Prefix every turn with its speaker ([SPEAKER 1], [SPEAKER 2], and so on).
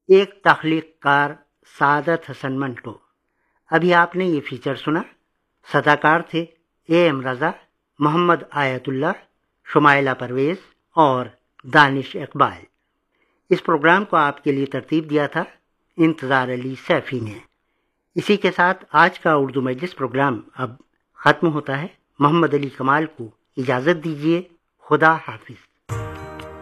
[SPEAKER 1] एक तख्लीक कार सादत हसन मंटो। अभी आपने ये फीचर सुना। सदाकार थे एम रज़ा, मोहम्मद आयतुल्लाह, शुमाइला परवेज़ और दानिश इकबाल। इस प्रोग्राम को आपके लिए तरतीब दिया था इंतज़ार अली सैफ़ी ने। इसी के साथ आज का उर्दू मजलिस प्रोग्राम अब ख़त्म होता है। मोहम्मद अली कमाल को इजाज़त दीजिए। खुदा हाफिज़।